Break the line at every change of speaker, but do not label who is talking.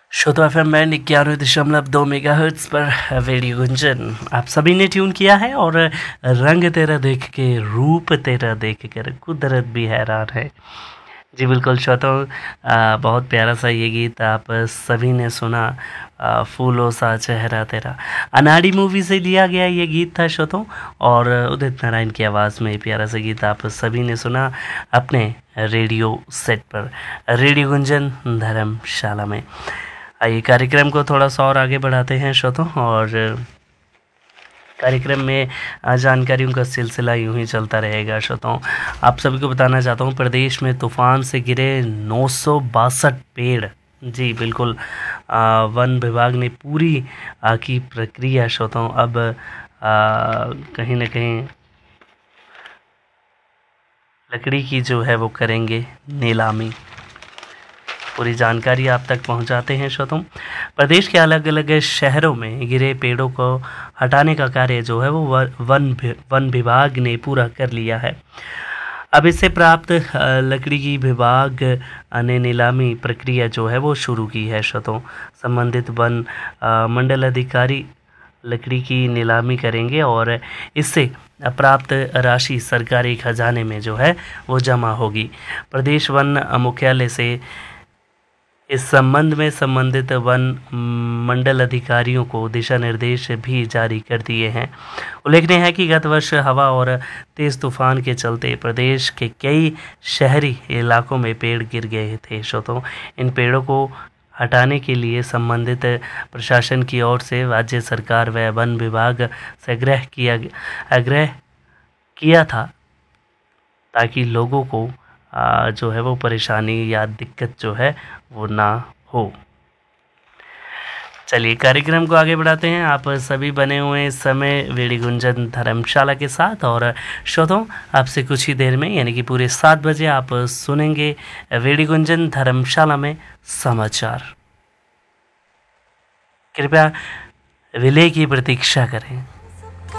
श्रोता FM band 91.2 megahertz पर radio Gunjan आप सभी ने ट्यून किया है। और रंग तेरा देख के रूप तेरा देख कर कुदरत भी हैरान है। जी बिल्कुल श्रोताओं, बहुत प्यारा सा ये गीत आप सभी ने सुना। फूलों सा चेहरा तेरा अनाड़ी मूवी से लिया गया ये गीत था श्रोताओं। और उदित नारायण की आवाज़ में प्यारा सा गीत आप सभी ने सुना अपने रेडियो सेट पर, रेडियो गुंजन धर्मशाला में। आइए कार्यक्रम को थोड़ा सा और आगे बढ़ाते हैं श्रोताओं। और कार्यक्रम में जानकारियों का सिलसिला यूं ही चलता रहेगा श्रोताओं। आप सभी को बताना चाहता हूं, प्रदेश में तूफान से गिरे 962 पेड़। जी बिल्कुल, वन विभाग ने पूरी की प्रक्रिया श्रोताओं अब कहीं ना कहीं लकड़ी की जो है वो करेंगे नीलामी। पूरी जानकारी आप तक पहुंचाते हैं श्रोताओं। प्रदेश के अलग अलग शहरों में गिरे पेड़ों को हटाने का कार्य जो है वो वन विभाग ने पूरा कर लिया है। अब इससे प्राप्त लकड़ी की विभाग ने नीलामी प्रक्रिया जो है वो शुरू की है श्रोताओं। संबंधित वन मंडल अधिकारी लकड़ी की नीलामी करेंगे और इससे प्राप्त राशि सरकारी खजाने में जो है वो जमा होगी। प्रदेश वन मुख्यालय से इस संबंध में संबंधित वन मंडल अधिकारियों को दिशा निर्देश भी जारी कर दिए हैं। उल्लेखनीय है कि गत वर्ष हवा और तेज़ तूफान के चलते प्रदेश के कई शहरी इलाकों में पेड़ गिर गए थे श्रोताओं। इन पेड़ों को हटाने के लिए संबंधित प्रशासन की ओर से राज्य सरकार व वन विभाग से आग्रह किया था ताकि लोगों को जो है वो परेशानी या दिक्कत जो है वो ना हो। चलिए कार्यक्रम को आगे बढ़ाते हैं। आप सभी बने हुए इस समय रेडियो गुंजन धर्मशाला के साथ। और श्रोताओं, आपसे कुछ ही देर में यानी कि पूरे 7 बजे आप सुनेंगे रेडियो गुंजन धर्मशाला में समाचार। कृपया विलय की प्रतीक्षा करें।